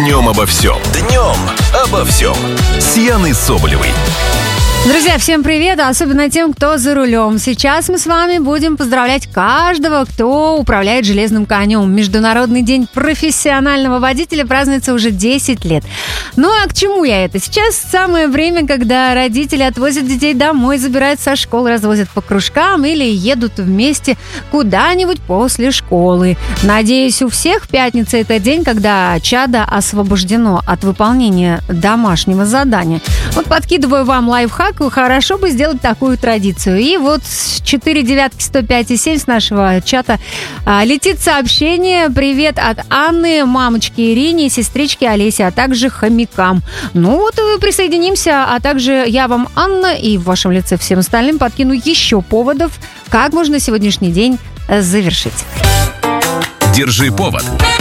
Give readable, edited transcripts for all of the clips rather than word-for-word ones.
Днем обо всем. Днем обо всем. С Яной Соболевой. Друзья, всем привет, особенно тем, кто за рулем. Сейчас мы с вами будем поздравлять каждого, кто управляет железным конем. Международный день профессионального водителя празднуется уже 10 лет. Ну а к чему я это? Сейчас самое время, когда родители отвозят детей домой, забирают со школы, развозят по кружкам или едут вместе куда-нибудь после школы. Надеюсь, у всех пятница – это день, когда чадо освобождено от выполнения домашнего задания. Вот подкидываю вам лайфхак. Хорошо бы сделать такую традицию. И вот с 4-9-105-7 с нашего чата летит сообщение. Привет от Анны, мамочке Ирине, сестричке Олесе, а также хомякам. Ну вот присоединимся, а также я вам, Анна, и в вашем лице всем остальным подкину еще поводов, как можно сегодняшний день завершить. Держи повод.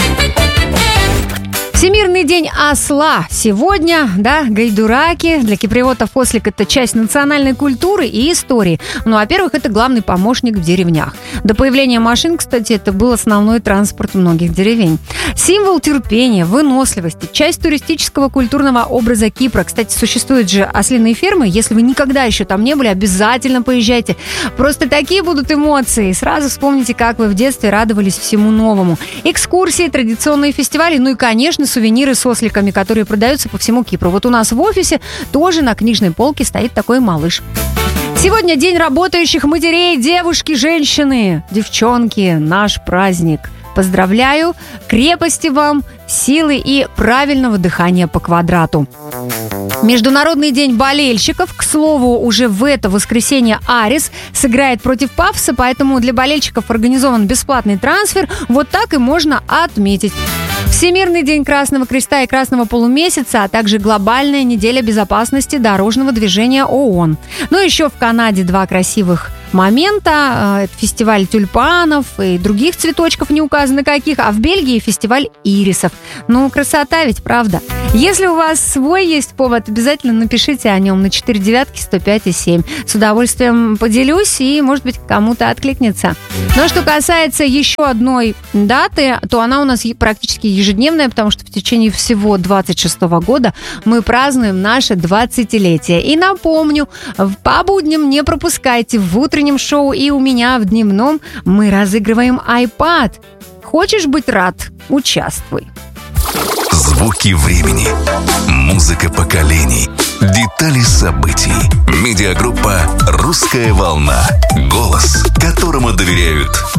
Всемирный день осла сегодня, да, гайдураки. Для киприотов ослик – это часть национальной культуры и истории. Ну, во-первых, это главный помощник в деревнях. До появления машин, кстати, это был основной транспорт многих деревень. Символ терпения, выносливости, часть туристического культурного образа Кипра. Кстати, существуют же ослиные фермы. Если вы никогда еще там не были, обязательно поезжайте. Просто такие будут эмоции. Сразу вспомните, как вы в детстве радовались всему новому. Экскурсии, традиционные фестивали, ну и, конечно, сувениры с осликами, которые продаются по всему Кипру. Вот у нас в офисе тоже на книжной полке стоит такой малыш. Сегодня день работающих матерей, девушки, женщины, девчонки, наш праздник. Поздравляю, крепости вам, силы и правильного дыхания по квадрату. Международный день болельщиков. К слову, уже в это воскресенье Арис сыграет против Пафоса, поэтому для болельщиков организован бесплатный трансфер. Вот так и можно отметить. Всемирный день Красного Креста и Красного Полумесяца, а также глобальная неделя безопасности дорожного движения ООН. Ну, еще в Канаде два красивых момента. Это фестиваль тюльпанов и других цветочков, не указано каких, а в Бельгии фестиваль ирисов. Ну, красота ведь, правда? Если у вас свой есть повод, обязательно напишите о нем на 4-9-105-7. С удовольствием поделюсь и, может быть, кому-то откликнется. Но что касается еще одной даты, то она у нас практически ежедневная, потому что в течение всего 26-го года мы празднуем наше 20-летие. И напомню, по будням не пропускайте в утреннем шоу и у меня в дневном мы разыгрываем iPad. Хочешь быть рад? Участвуй. Звуки времени. Музыка поколений. Детали событий. Медиагруппа «Русская волна». Голос, которому доверяют